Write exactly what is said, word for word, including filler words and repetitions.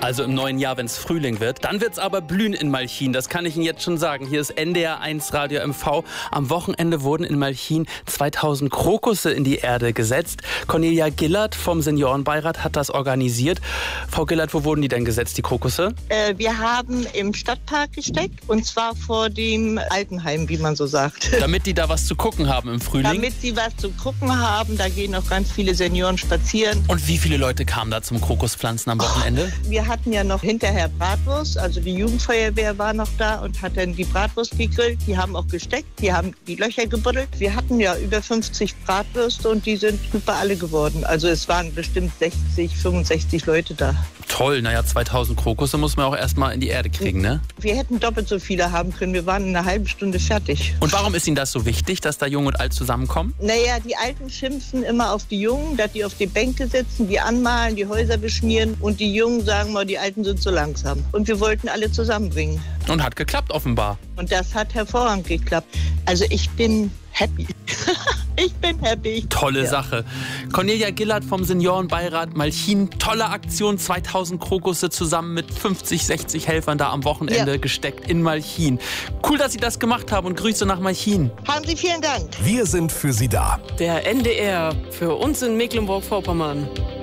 Also im neuen Jahr, wenn es Frühling wird. Dann wird es aber blühen in Malchin, das kann ich Ihnen jetzt schon sagen. Hier ist N D R eins Radio M V. Am Wochenende wurden in Malchin zweitausend Krokusse in die Erde gesetzt. Cornelia Gillert vom Seniorenbeirat hat das organisiert. Frau Gillert, wo wurden die denn gesetzt, die Krokusse? Äh, wir haben im Stadtpark gesteckt, und zwar vor dem Altenheim, wie man so sagt. Damit die da was zu gucken haben im Frühling? Damit sie was zu gucken haben, da gehen auch ganz viele Senioren spazieren. Und wie viele Leute kamen da zum Krokuspflanzen am Wochenende? Wir hatten ja noch hinterher Bratwurst, also die Jugendfeuerwehr war noch da und hat dann die Bratwurst gegrillt. Die haben auch gesteckt, die haben die Löcher gebuddelt. Wir hatten ja über fünfzig Bratwürste und die sind super alle geworden. Also es waren bestimmt sechzig, fünfundsechzig Leute da. Toll, naja, zweitausend Krokusse muss man auch erstmal in die Erde kriegen, ne? Wir hätten doppelt so viele haben können. Wir waren in einer halben Stunde fertig. Und warum ist Ihnen das so wichtig, dass da Jung und Alt zusammenkommen? Naja, die Alten schimpfen immer auf die Jungen, dass die auf die Bänke sitzen, die anmalen, die Häuser beschmieren. Und die Jungen sagen mal, die Alten sind so langsam. Und wir wollten alle zusammenbringen. Und hat geklappt offenbar. Und das hat hervorragend geklappt. Also ich bin happy. Ich bin happy. Tolle ja. Sache. Cornelia Gillert vom Seniorenbeirat Malchin. Tolle Aktion, zweitausend Krokusse zusammen mit fünfzig, sechzig Helfern da am Wochenende ja. gesteckt in Malchin. Cool, dass Sie das gemacht haben, und Grüße nach Malchin. Haben Sie vielen Dank. Wir sind für Sie da. Der N D R für uns in Mecklenburg-Vorpommern.